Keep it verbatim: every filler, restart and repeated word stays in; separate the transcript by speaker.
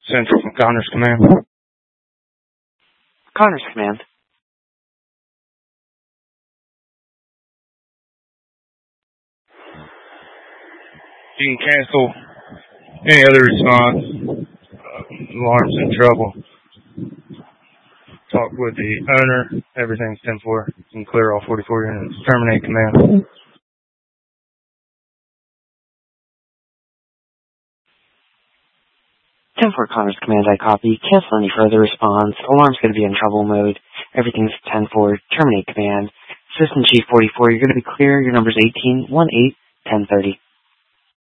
Speaker 1: Central from Connors Command.
Speaker 2: Connors Command.
Speaker 1: You can cancel any other response. Uh, alarm's in trouble. Talk with the owner. Everything's ten four. You can clear all forty-four units. Terminate command.
Speaker 2: ten four Connors Command, I copy. Cancel any further response. Alarm's going to be in trouble mode. Everything's ten four. Terminate command. Assistant Chief forty-four, you're going to be clear. Your number's eighteen one eight ten thirty.